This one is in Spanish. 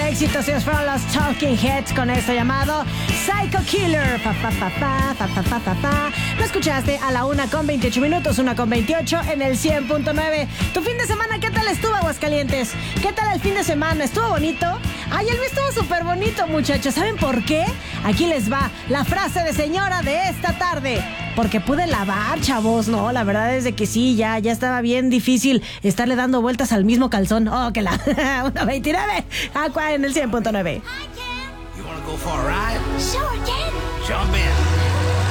éxitos. Ellos fueron los Talking Heads con esto llamado Psycho Killer. Lo escuchaste a la 1:28 minutos, 1:28 en el 100.9. Tu fin de semana, ¿qué tal estuvo, Aguascalientes? ¿Qué tal el fin de semana? ¿Estuvo bonito? Ay, el mío estuvo súper bonito, muchachos. ¿Saben por qué? Aquí les va la frase de señora de esta tarde. Porque pude lavar, chavos. No, la verdad es de que sí, ya estaba bien difícil estarle dando vueltas al mismo calzón. Oh, que la 1:29 Aqua en el 100.9. You wanna go for a ride? Sure, Ken. Jump in.